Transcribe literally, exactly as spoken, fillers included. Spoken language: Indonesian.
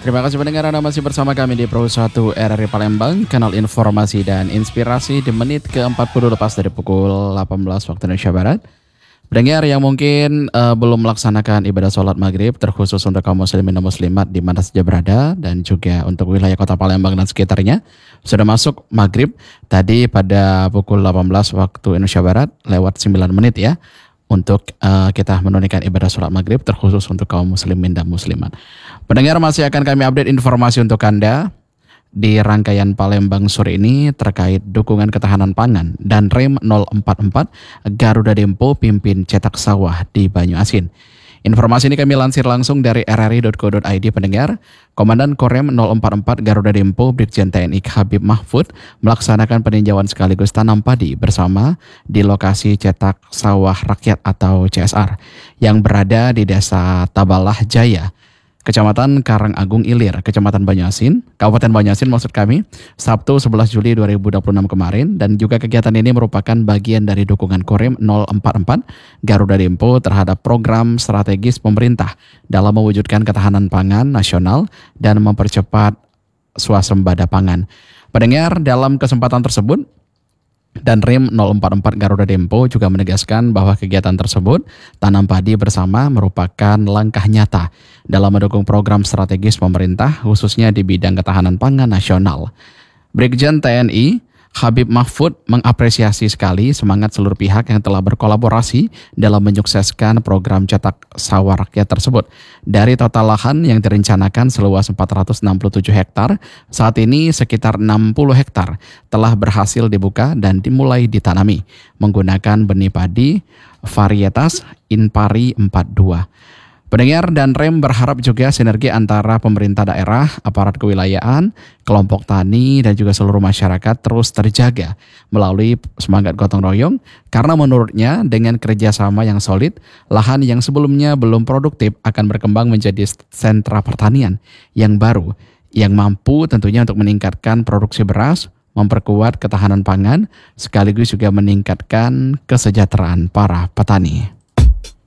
Terima kasih pendengar, Anda masih bersama kami di Pro satu R R I Palembang, kanal informasi dan inspirasi di menit ke empat puluh lepas dari pukul delapan belas waktu Indonesia Barat. Pendengar yang mungkin uh, belum melaksanakan ibadah sholat maghrib, terkhusus untuk kaum muslimin dan muslimat di mana saja berada, dan juga untuk wilayah kota Palembang dan sekitarnya, sudah masuk maghrib tadi pada pukul delapan belas waktu Indonesia Barat, lewat sembilan menit ya, untuk uh, kita menunaikan ibadah sholat maghrib, terkhusus untuk kaum muslimin dan muslimat. Pendengar, masih akan kami update informasi untuk Anda di rangkaian Palembang sore ini terkait dukungan ketahanan pangan dan Rem nol empat empat Garuda Dempo pimpin cetak sawah di Banyu Asin. Informasi ini kami lansir langsung dari r r i titik co titik i d. Pendengar, Komandan Korem nol empat empat Garuda Dempo Brigjen T N I Habib Mahfud melaksanakan peninjauan sekaligus tanam padi bersama di lokasi cetak sawah rakyat atau C S R yang berada di Desa Tabalah Jaya, Kecamatan Karangagung Ilir, Kecamatan Banyu Asin, Kabupaten Banyu Asin maksud kami, Sabtu sebelas Juli dua ribu dua puluh enam kemarin. Dan juga kegiatan ini merupakan bagian dari dukungan Korem nol empat empat Garuda Dempo terhadap program strategis pemerintah dalam mewujudkan ketahanan pangan nasional dan mempercepat swasembada pangan. Pendengar, dalam kesempatan tersebut, dan Rem nol empat empat Garuda Dempo juga menegaskan bahwa kegiatan tersebut, tanam padi bersama, merupakan langkah nyata dalam mendukung program strategis pemerintah khususnya di bidang ketahanan pangan nasional. Brigjen T N I Habib Mahfud mengapresiasi sekali semangat seluruh pihak yang telah berkolaborasi dalam menyukseskan program cetak sawah rakyat tersebut. Dari total lahan yang direncanakan seluas empat ratus enam puluh tujuh hektar, saat ini sekitar enam puluh hektar telah berhasil dibuka dan dimulai ditanami menggunakan benih padi varietas Inpari empat dua. Pendengar, dan Rem berharap juga sinergi antara pemerintah daerah, aparat kewilayahan, kelompok tani, dan juga seluruh masyarakat terus terjaga melalui semangat gotong royong, karena menurutnya dengan kerjasama yang solid, lahan yang sebelumnya belum produktif akan berkembang menjadi sentra pertanian yang baru, yang mampu tentunya untuk meningkatkan produksi beras, memperkuat ketahanan pangan, sekaligus juga meningkatkan kesejahteraan para petani.